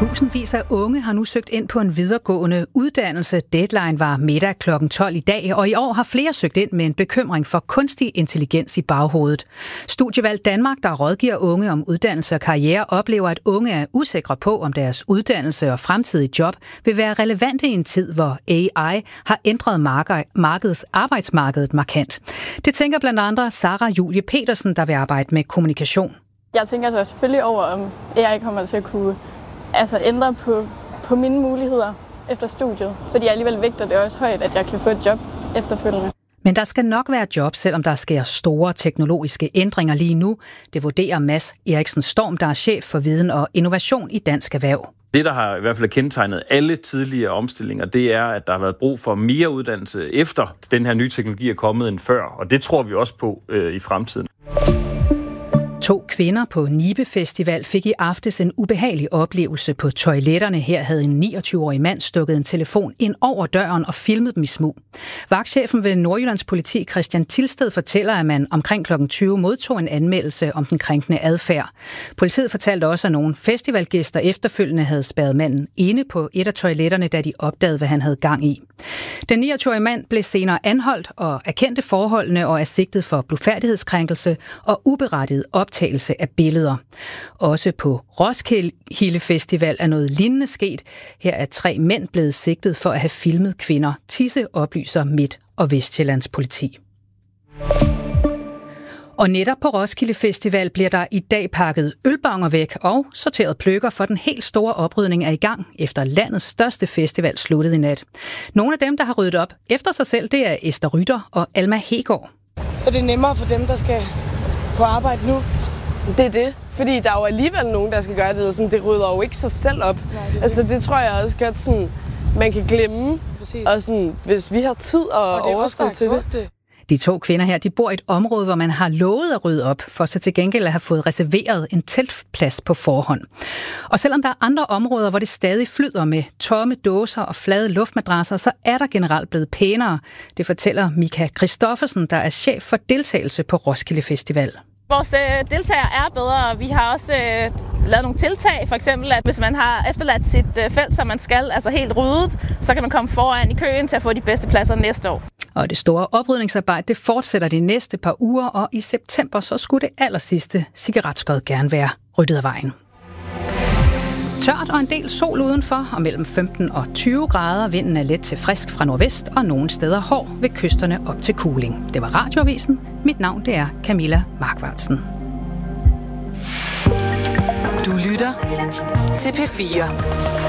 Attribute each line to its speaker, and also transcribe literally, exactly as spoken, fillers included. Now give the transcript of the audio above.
Speaker 1: Tusindvis af unge har nu søgt ind på en videregående uddannelse. Deadline var middag klokken tolv i dag, og i år har flere søgt ind med en bekymring for kunstig intelligens i baghovedet. Studievalg Danmark, der rådgiver unge om uddannelse og karriere, oplever, at unge er usikre på, om deres uddannelse og fremtidige job vil være relevante i en tid, hvor A I har ændret markedets arbejdsmarkedet markant. Det tænker blandt andre Sara Julie Petersen, der vil arbejde med kommunikation.
Speaker 2: Jeg tænker så selvfølgelig over, om A I kommer til at kunne altså ændre på, på mine muligheder efter studiet. Fordi jeg alligevel vægter det også højt, at jeg kan få et job efterfølgende.
Speaker 1: Men der skal nok være job, selvom der sker store teknologiske ændringer lige nu. Det vurderer Mads Eriksen Storm, der er chef for viden og innovation i Dansk Erhverv.
Speaker 3: Det, der har i hvert fald kendetegnet alle tidligere omstillinger, det er, at der har været brug for mere uddannelse efter den her nye teknologi er kommet end før. Og det tror vi også på øh, i fremtiden.
Speaker 1: To kvinder på Nibe Festival fik i aftes en ubehagelig oplevelse på toiletterne. Her havde en niogtyve-årig mand stukket en telefon ind over døren og filmet dem i smug. Vagtchefen ved Nordjyllands Politi, Christian Tilsted, fortæller, at man omkring klokken tyve modtog en anmeldelse om den krænkende adfærd. Politiet fortalte også, at nogle festivalgæster efterfølgende havde spærret manden inde på et af toiletterne, da de opdagede, hvad han havde gang i. Den niogtyve-årige mand blev senere anholdt og erkendte forholdene og er sigtet for blufærdighedskrænkelse og uberettiget optagelse af billeder. Også på Roskilde Festival er noget lignende sket. Her er tre mænd blevet sigtet for at have filmet kvinder tisse, oplyser Midt- og Vestjyllands politi. Og netop på Roskilde Festival bliver der i dag pakket ølbonger væk og sorteret pløkker, for den helt store oprydning er i gang, efter landets største festival sluttede i nat. Nogle af dem, der har ryddet op efter sig selv, det er Esther Rytter og Alma Hegård.
Speaker 4: Så det er nemmere for dem, der skal på arbejde nu? Det er det, fordi der er jo alligevel nogen, der skal gøre det. Sådan, det rydder jo ikke sig selv op. Nej, det, altså, det tror jeg også godt, sådan, man kan glemme. Præcis. Og sådan, hvis vi har tid og, og overskud til det. det.
Speaker 1: De to kvinder her, de bor i et område, hvor man har lovet at rydde op, for så til gengæld at have fået reserveret en teltplads på forhånd. Og selvom der er andre områder, hvor det stadig flyder med tomme dåser og flade luftmadrasser, så er der generelt blevet pænere. Det fortæller Mika Christoffersen, der er chef for deltagelse på Roskilde Festival.
Speaker 5: Vores øh, deltagere er bedre. Vi har også øh, lavet nogle tiltag. For eksempel, at hvis man har efterladt sit øh, felt, som man skal, altså helt ryddet, så kan man komme foran i køen til at få de bedste pladser næste år.
Speaker 1: Og det store oprydningsarbejde, det fortsætter de næste par uger, og i september så skulle det allersidste cigaretskod gerne være ryddet af vejen. Tørt og en del sol udenfor, og mellem femten og tyve grader. Vinden er let til frisk fra nordvest, og nogle steder hård ved kysterne op til kuling. Det var Radioavisen. Mit navn, det er Camilla Markvartsen.
Speaker 6: Du lytter til P fire.